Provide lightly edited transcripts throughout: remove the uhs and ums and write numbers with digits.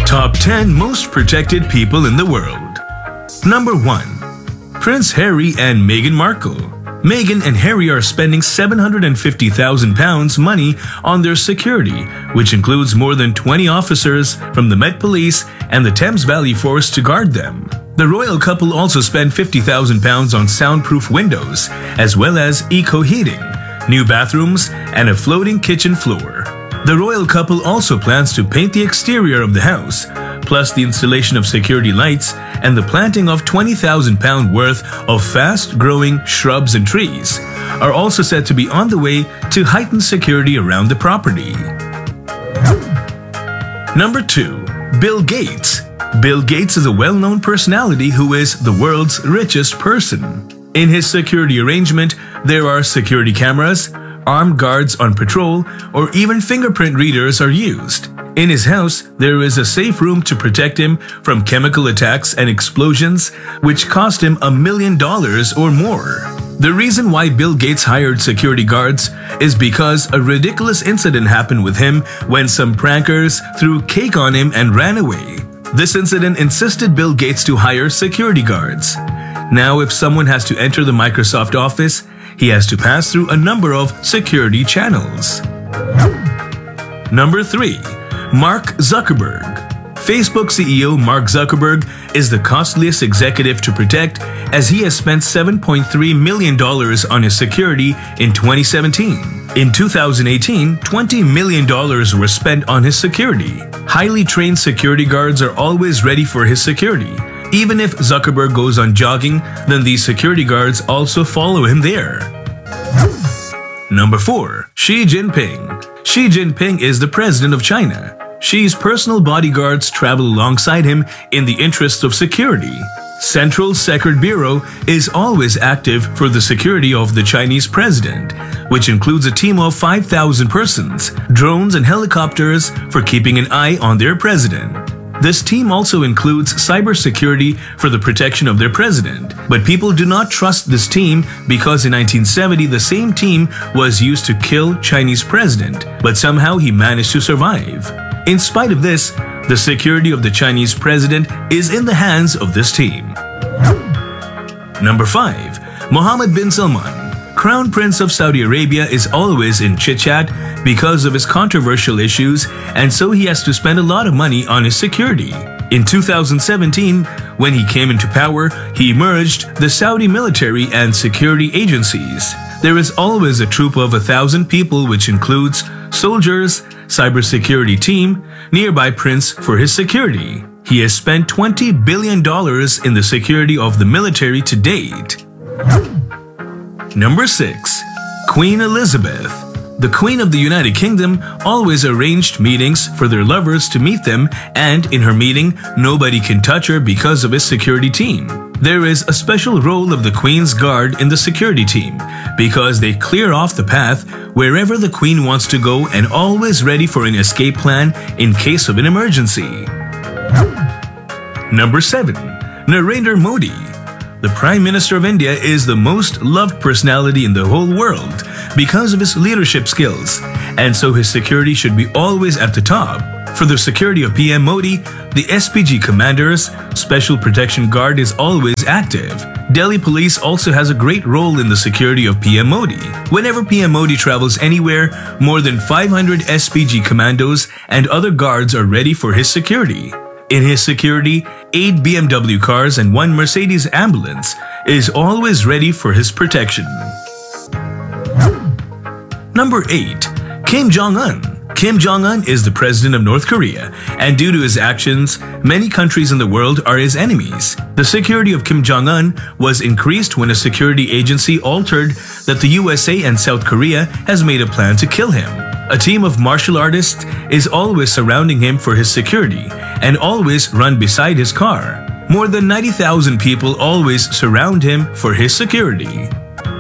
Top 10 Most Protected People in the World. Number 1. Prince Harry and Meghan Markle. Meghan and Harry are spending £750,000 money on their security, which includes more than 20 officers from the Met Police and the Thames Valley Force to guard them. The royal couple also spent £50,000 on soundproof windows, as well as eco-heating, new bathrooms, and a floating kitchen floor. The royal couple also plans to paint the exterior of the house, plus the installation of security lights and the planting of £20,000 worth of fast-growing shrubs and trees are also said to be on the way to heighten security around the property. Number 2. Bill Gates. Bill Gates is a well-known personality who is the world's richest person. In his security arrangement, there are security cameras, armed guards on patrol, or even fingerprint readers are used. In his house, there is a safe room to protect him from chemical attacks and explosions, which cost him $1 million or more. The reason why Bill Gates hired security guards is because a ridiculous incident happened with him when some prankers threw cake on him and ran away. This incident insisted Bill Gates to hire security guards. Now, if someone has to enter the Microsoft office, he has to pass through a number of security channels. Number 3. Mark Zuckerberg. Facebook CEO Mark Zuckerberg is the costliest executive to protect, as he has spent $7.3 million on his security in 2017. In 2018, $20 million were spent on his security. Highly trained security guards are always ready for his security. Even if Zuckerberg goes on jogging, then these security guards also follow him there. Number 4. Xi Jinping. Xi Jinping is the president of China. Xi's personal bodyguards travel alongside him in the interest of security. Central Secret Bureau is always active for the security of the Chinese president, which includes a team of 5,000 persons, drones and helicopters for keeping an eye on their president. This team also includes cybersecurity for the protection of their president. But people do not trust this team because in 1970 the same team was used to kill Chinese president, but somehow he managed to survive. In spite of this, the security of the Chinese president is in the hands of this team. Number 5. Mohammed bin Salman. Crown Prince of Saudi Arabia is always in chit-chat because of his controversial issues, and so he has to spend a lot of money on his security. In 2017, when he came into power, he merged the Saudi military and security agencies. There is always a troop of 1,000 people, which includes soldiers, cybersecurity team, nearby prince for his security. He has spent $20 billion in the security of the military to date. Number 6. Queen Elizabeth. The Queen of the United Kingdom always arranged meetings for their lovers to meet them, and in her meeting, nobody can touch her because of his security team. There is a special role of the Queen's Guard in the security team because they clear off the path wherever the Queen wants to go and always ready for an escape plan in case of an emergency. Number 7. Narendra Modi. The Prime Minister of India is the most loved personality in the whole world because of his leadership skills, and so his security should be always at the top. For the security of PM Modi, the SPG Commander's Special Protection Guard is always active. Delhi Police also has a great role in the security of PM Modi. Whenever PM Modi travels anywhere, more than 500 SPG commandos and other guards are ready for his security. In his security, 8 BMW cars and 1 Mercedes ambulance is always ready for his protection. Number 8. Kim Jong-un. Kim Jong-un is the president of North Korea, and due to his actions, many countries in the world are his enemies. The security of Kim Jong-un was increased when a security agency altered that the USA and South Korea has made a plan to kill him. A team of martial artists is always surrounding him for his security and always run beside his car. More than 90,000 people always surround him for his security.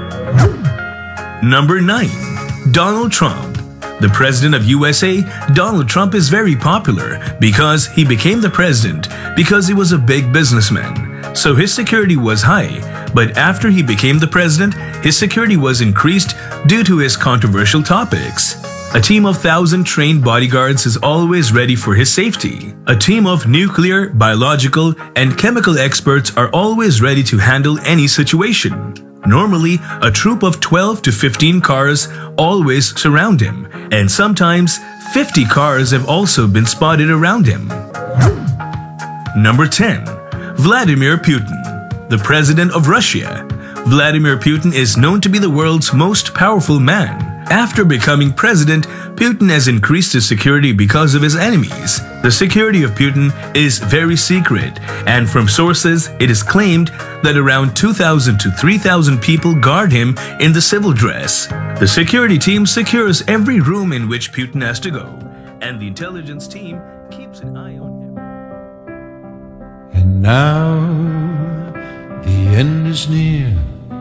Number 9. Donald Trump. The president of USA, Donald Trump, is very popular because he became the president because he was a big businessman. So his security was high, but after he became the president, his security was increased due to his controversial topics. A team of 1,000 trained bodyguards is always ready for his safety. A team of nuclear, biological, and chemical experts are always ready to handle any situation. Normally, a troop of 12 to 15 cars always surround him, and sometimes 50 cars have also been spotted around him. Number 10. Vladimir Putin, the President of Russia. Vladimir Putin is known to be the world's most powerful man. After becoming president, Putin has increased his security because of his enemies. The security of Putin is very secret, and from sources, it is claimed that around 2,000 to 3,000 people guard him in the civil dress. The security team secures every room in which Putin has to go, and the intelligence team keeps an eye on him. And now the end is near,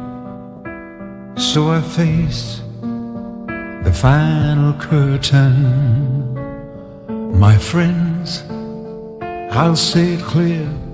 so I face the final curtain. My friends, I'll say it clear,